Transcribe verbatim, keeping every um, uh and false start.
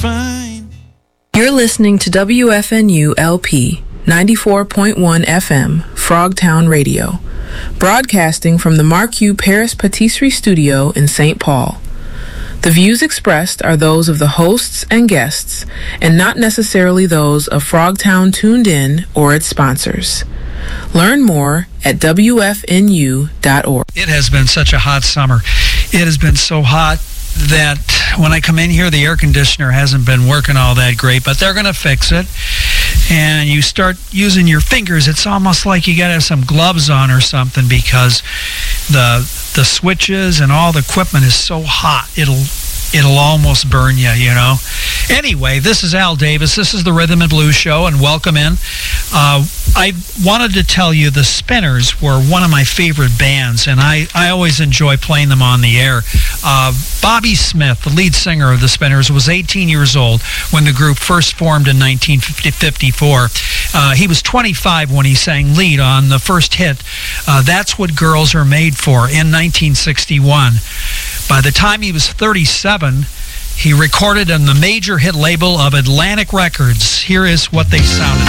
fine. You're listening to W F N U L P ninety-four point one F M, Frogtown Radio, broadcasting from the Marquis Paris Patisserie Studio in Saint Paul. The views expressed are those of the hosts and guests, and not necessarily those of Frogtown Tuned In or its sponsors. Learn more at W F N U dot org. It has been such a hot summer. It has been so hot that when I come in here, the air conditioner hasn't been working all that great, but they're going to fix it. And you start using your fingers, it's almost like you got to have some gloves on or something, because the the switches and all the equipment is so hot, it'll it'll almost burn you, you know. Anyway, this is Al Davis. This is the Rhythm and Blues Show, and welcome in. Uh, I wanted to tell you the Spinners were one of my favorite bands, and I, I always enjoy playing them on the air. Uh, Bobby Smith, the lead singer of the Spinners, was eighteen years old when the group first formed in nineteen fifty-four. Uh, he was twenty-five when he sang lead on the first hit, uh, That's What Girls Are Made For, in nineteen sixty-one. By the time he was thirty-seven, he recorded on the major hit label of Atlantic Records. Here is what they sounded